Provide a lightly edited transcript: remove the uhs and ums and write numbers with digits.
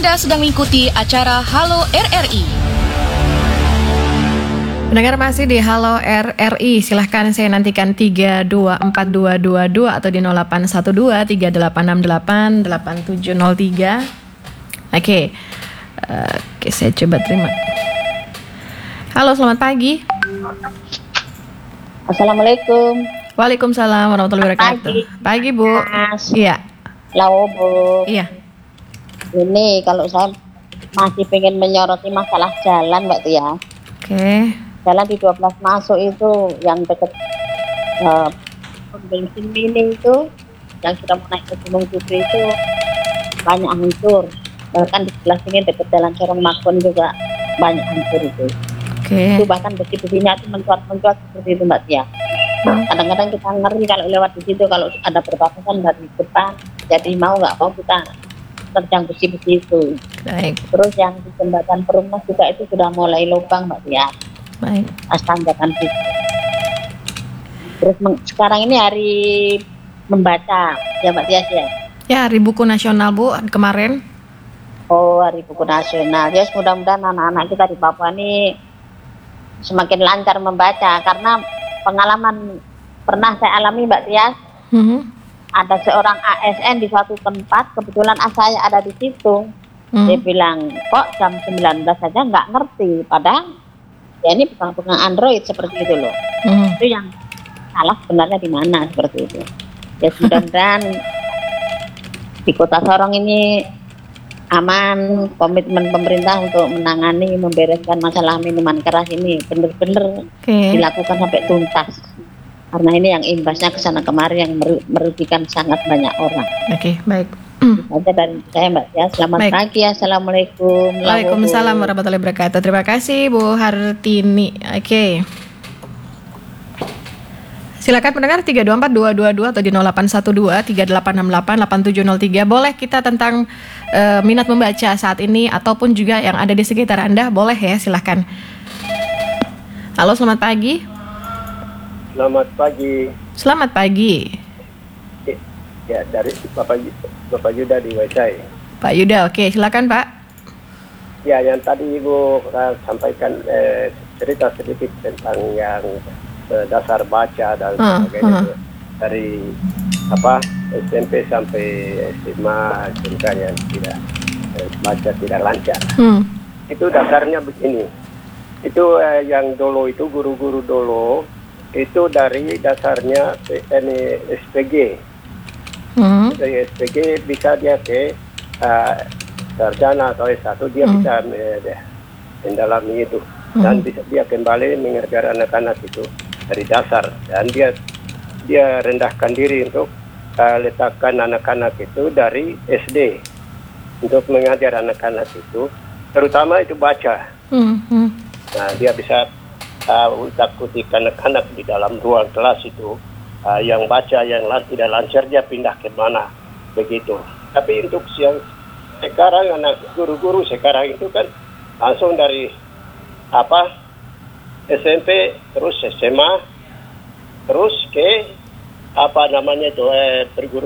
Anda sedang mengikuti acara Halo RRI. Pendengar masih di Halo RRI, silahkan saya nantikan 324222 atau di 0812 3868 8703. Oke, saya coba terima. Halo, selamat pagi. Assalamualaikum. Waalaikumsalam warahmatullahi wabarakatuh. Pagi Bu. Iya. Lao Bu. Iya. Ini kalau saya masih pengen menyoroti masalah jalan Mbak Tia. Oke. Jalan di 12 masuk itu yang dekat bensin mini itu, yang sudah mau naik ke Gunung Putri itu banyak hancur. Bahkan di sebelah sini dekat jalan Corong Makon juga banyak hancur itu. Oke. Itu bahkan besi-besinya itu mencuat-mencuat seperti itu Mbak Tia. Kadang-kadang kita ngeri kalau lewat di situ, kalau ada perbatasan dari depan, jadi mau nggak mau kita terjang besi-besi itu. Baik. Terus yang di jembatan Perumnas juga itu sudah mulai lubang Mbak Tia. Baik. Tanjakan situ. Terus sekarang ini hari membaca ya Mbak Tia ya. Ya, Hari Buku Nasional Bu kemarin. Oh, Hari Buku Nasional. Ya, mudah-mudahan anak-anak kita di Papua ini semakin lancar membaca, karena pengalaman pernah saya alami Mbak Tia. Ada seorang ASN di suatu tempat, kebetulan saya ada di situ. Dia bilang, kok jam 19 saja nggak ngerti, padahal ya ini pegang Android seperti itu loh. Itu yang salah sebenarnya di mana seperti itu. Ya mudah-mudahan di Kota Sorong ini aman, komitmen pemerintah untuk menangani, membereskan masalah minuman keras ini benar-benar dilakukan sampai tuntas. Karena ini yang imbasnya ke sana kemari yang merugikan sangat banyak orang. Oke, baik. Saja dari saya Mbak ya. Selamat pagi. Assalamualaikum. Waalaikumsalam warahmatullahi wabarakatuh. Terima kasih Bu Hartini. Oke. Silakan pendengar 324222 atau di 0812 3868 8703. Boleh kita tentang minat membaca saat ini ataupun juga yang ada di sekitar Anda, boleh ya, silakan. Halo, selamat pagi. Selamat pagi. Selamat pagi. Ya, dari Bapak Yuda di Waisai. Pak Yuda, oke, silakan Pak. Ya, yang tadi Ibu sampaikan cerita sedikit tentang yang dasar baca dan sebagainya itu. Dari SMP sampai SMA SMK yang tidak baca tidak lancar. Itu dasarnya begini. Itu yang dulu itu guru-guru dulu itu dari dasarnya SPG. Dari SPG bisa dia ke sarjana atau S1, dia bisa mendalami itu. Dan bisa dia kembali mengajar anak-anak itu dari dasar. Dan dia rendahkan diri untuk letakkan anak-anak itu dari SD untuk mengajar anak-anak itu, terutama itu baca. Nah, dia bisa takuti anak-anak di dalam ruang kelas itu, yang baca yang tidak lancar dia pindah ke mana begitu. Tapi untuk yang sekarang anak guru-guru sekarang itu kan langsung dari SMP terus SMA terus ke perguruan